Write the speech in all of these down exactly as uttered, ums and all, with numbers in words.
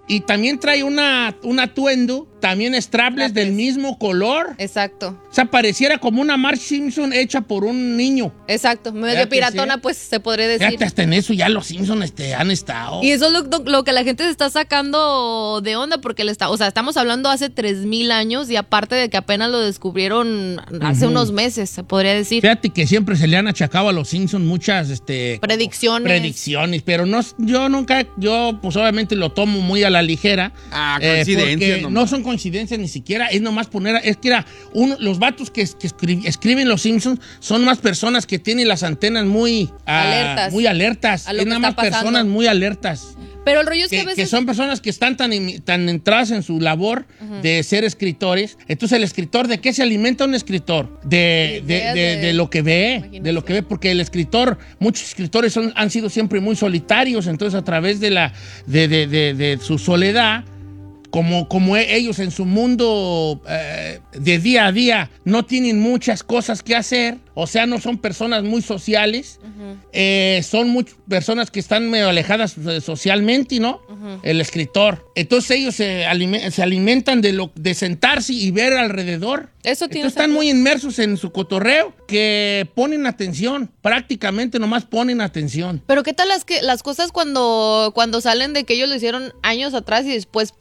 y también trae una, un atuendo, también strapless del mismo color. Exacto. O sea, pareciera como una Marge Simpson hecha por un niño. Exacto, medio piratona, sí, pues se podría decir. Fíjate, hasta en eso ya los Simpsons este, han estado. Y eso es lo, lo que la gente se está sacando de onda, porque le está, o sea, estamos hablando hace tres mil años y aparte de que apenas lo descubrieron hace uh-huh. unos meses, se podría decir. Fíjate que siempre se le han achacado a los Simpsons muchas este, predicciones. Predicciones, pero no, yo nunca, yo pues obviamente lo tomo muy a la ligera. Ah, coincidencias. Eh, no son coincidencias ni siquiera, es nomás poner, es que era, uno, los vatos que, que escri, escriben los Simpsons son más personas que tienen las antenas muy alertas. Uh, muy alertas, es nada más pasando. Personas muy alertas. Pero el rollo es que, que a veces... que son personas que están tan, tan entradas en su labor uh-huh. de ser escritores. Entonces, ¿el escritor de qué se alimenta un escritor? De, de, de, de, de lo que ve, imagínese. de lo que ve, porque el escritor, muchos escritores son, han sido siempre muy solitarios, entonces a través de, la, de, de, de, de su soledad, Como, como ellos en su mundo eh, de día a día no tienen muchas cosas que hacer, o sea, no son personas muy sociales, uh-huh. eh, son muy, personas que están medio alejadas socialmente, ¿no? Uh-huh. El escritor. Entonces ellos se, aliment- se alimentan de, lo, de sentarse y ver alrededor. Eso tiene Entonces están muy inmersos en su cotorreo que ponen atención, prácticamente nomás ponen atención. Pero ¿qué tal las, que, las cosas cuando, cuando salen de que ellos lo hicieron años atrás y después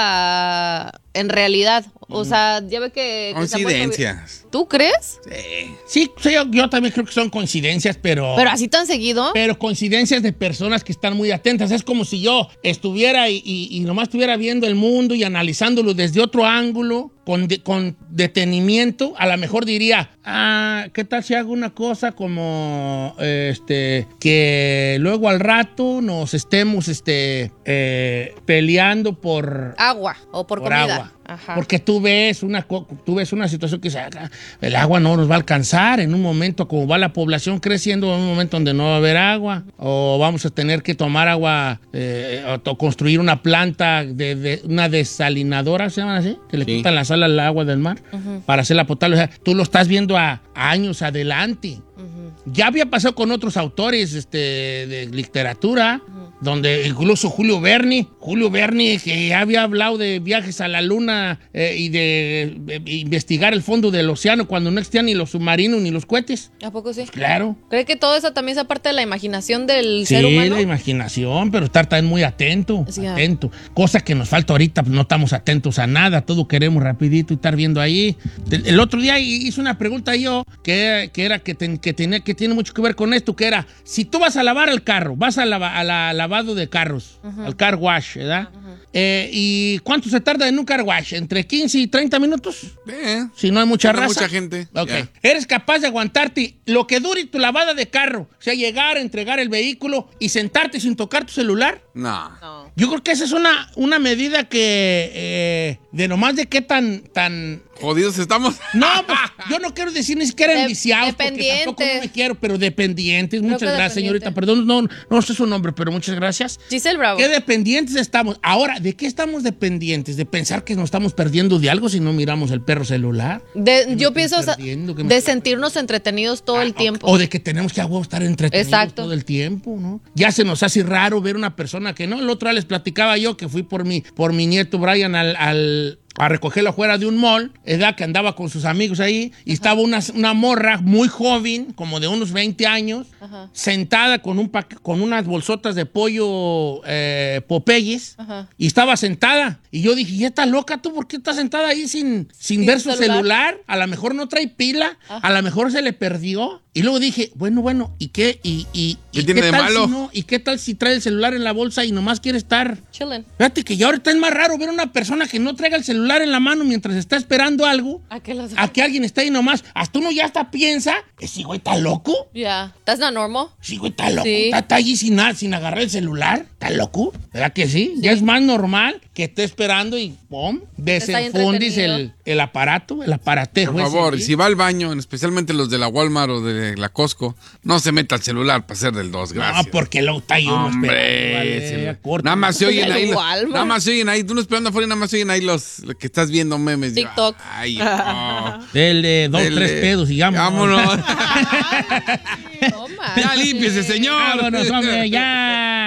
pasa en realidad? O sea, ya ve que... que coincidencias. ¿Tú crees? Sí. Sí, sí yo, yo también creo que son coincidencias, pero... ¿Pero así tan seguido? Pero coincidencias de personas que están muy atentas. Es como si yo estuviera y, y, y nomás estuviera viendo el mundo y analizándolo desde otro ángulo, con, de, con detenimiento. A lo mejor diría, ah, ¿qué tal si hago una cosa como, este, que luego al rato nos estemos, este, eh, peleando por... Agua o por, por comida. Agua. Ajá. Porque tú ves, una, tú ves una situación que se, el agua no nos va a alcanzar en un momento, como va la población creciendo, en un momento donde no va a haber agua, o vamos a tener que tomar agua, eh, o construir una planta, de, de una desalinadora, ¿se llaman así? Que le sí. quitan la sal al agua del mar uh-huh. para hacerla potable. O sea, tú lo estás viendo a, a años adelante. Uh-huh. Ya había pasado con otros autores este, de literatura, uh-huh. donde incluso Julio Verne, Julio Verne que había hablado de viajes a la luna eh, y de, de investigar el fondo del océano cuando no existían ni los submarinos ni los cohetes. ¿A poco sí? Pues claro. ¿Cree que todo eso también es parte de la imaginación del sí, ser humano? Sí, la imaginación, pero estar también muy atento, sí, atento. Ya. Cosa que nos falta ahorita, pues no estamos atentos a nada, todo queremos rapidito y estar viendo ahí. El otro día hice una pregunta yo que, que era que, ten, que, tenía, que tiene mucho que ver con esto, que era, si tú vas a lavar el carro, vas a, lava, a la lavado de carros, uh-huh. al car wash, ¿verdad? Uh-huh. Eh, ¿Y cuánto se tarda en un car wash? ¿Entre quince y treinta minutos? Eh, si no hay mucha no raza. mucha gente. Ok. Yeah. ¿Eres capaz de aguantarte lo que dure tu lavada de carro? O sea, llegar, entregar el vehículo y sentarte sin tocar tu celular. No. no. Yo creo que esa es una, una medida que, eh, de nomás de qué tan... tan jodidos estamos. No, pues yo no quiero decir ni siquiera de, enviciados, porque tampoco no me quiero, pero dependientes. Creo muchas gracias, dependiente. Señorita. Perdón, no, no sé su nombre, pero muchas gracias. Giselle Bravo. ¿Qué dependientes estamos? Ahora, ¿de qué estamos dependientes? ¿De pensar que nos estamos perdiendo de algo si no miramos el perro celular? De, yo pienso de sentirnos entretenidos todo ah, el tiempo. O de que tenemos que a huevo estar entretenidos Exacto. todo el tiempo, ¿no? Ya se nos hace raro ver una persona que no. El otro día les platicaba yo que fui por mi, por mi nieto Brian al... al a recogerlo afuera de un mall, edad que andaba con sus amigos ahí, y Ajá. estaba una, una morra muy joven, como de unos veinte años, Ajá. sentada con, un pa- con unas bolsotas de pollo eh, Popeyes, Ajá. y estaba sentada. Y yo dije, ¿ya estás loca tú? ¿Por qué estás sentada ahí sin, sin, sin ver su celular? celular? A lo mejor no trae pila, Ajá. a lo mejor se le perdió. Y luego dije, bueno, bueno, ¿y qué? ¿Y, y, ¿Qué y tiene qué de tal malo? Si no? ¿Y qué tal si trae el celular en la bolsa y nomás quiere estar chilling? Fíjate que ya ahorita es más raro ver a una persona que no traiga el celular en la mano mientras está esperando algo, a que, los... a que alguien esté ahí nomás. Hasta uno ya hasta piensa que ese güey está loco. Ya, yeah. That's not normal. Sí, güey, está loco. Sí. Está, está allí sin, sin agarrar el celular. ¿Está loco? ¿Verdad que sí? sí? Ya es más normal que esté esperando y ¡pum! Desenfundis el, el aparato, el aparatejo. Por favor, ese, si va al baño, especialmente los de la Walmart o de la Costco, no se meta el celular para hacer del dos, gracias. No, porque luego está ahí uno Hombre, esperando. Vale, nada más se oyen ahí. Nada más se oyen ahí. Tú no esperando afuera y nada más se oyen ahí los, los que estás viendo memes. TikTok. Yo, ay, no. Dele dos, Dele. tres pedos y vámonos. Vámonos. Ya límpiese, señor. Vámonos, hombre, ya.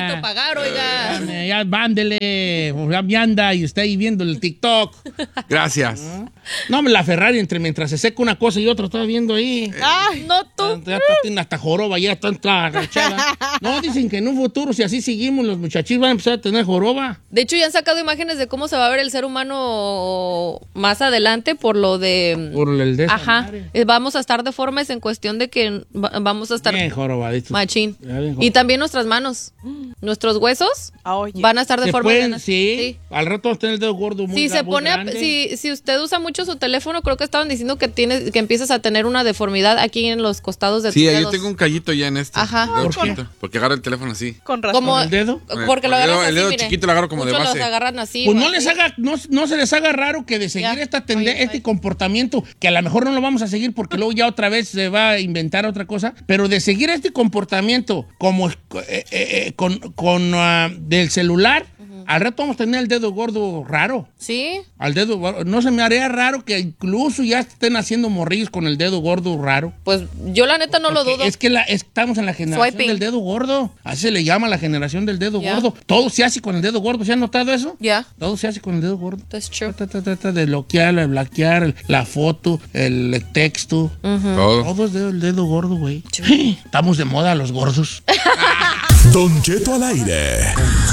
necesito pagar, oiga. Ya, ya vándele, ya me anda y está ahí viendo el TikTok. Gracias. No, la Ferrari, entre, mientras se seca una cosa y otra, estaba viendo ahí. Ay, no tú. Ya está hasta joroba, ya está agachada. No, dicen que en un futuro, si así seguimos, los muchachos van a empezar a tener joroba. De hecho, ya han sacado imágenes de cómo se va a ver el ser humano más adelante por lo de... Por el de esa Ajá. madre. Eh, Vamos a estar deformes en cuestión de que va- vamos a estar Bien jorobaditos. machín. Ya bien Y también nuestras manos. Nuestros huesos Ah, oye. van a estar ¿Se deformes. pueden? Van a- Sí. Al rato vamos a tener el dedo gordo muy, Si gra- se muy pone, a- grande. si, si usted usa mucho su teléfono, creo que estaban diciendo que tienes, que empiezas a tener una deformidad aquí en los costados de Sí, tus yo dedos. tengo un callito ya en este. Ajá. dedo ¿Por qué? chiquito, porque agarro el teléfono así. Con razón. Como, ¿Con el dedo? Porque lo El dedo- agarras así, el dedo mire. chiquito lo agarro como de Muchos base. los agarran así. Pues o no les así. haga, no, no se les haga raro que de seguir Ya. esta tende- Oye, este ay. comportamiento, que a lo mejor no lo vamos a seguir porque luego ya otra vez se va a inventar otra cosa, pero de seguir este comportamiento como eh, eh, eh, con, con ah, del celular, al rato vamos a tener el dedo gordo raro. Sí. Al dedo gordo. No se me haría raro que incluso ya estén haciendo morrillos con el dedo gordo raro. Pues yo la neta no lo Porque dudo. Es que la, estamos en la generación Swiping. del dedo gordo. Así se le llama la generación del dedo Ya. gordo. Todo se hace con el dedo gordo. ¿Se han notado eso? Ya. Todo se hace con el dedo gordo. That's true. Ta, ta, ta, ta, de bloquear, de bloquear, el- la foto, el texto. Todo. Todo es de- el dedo gordo, güey. Estamos de moda los gordos. Don Cheto al aire.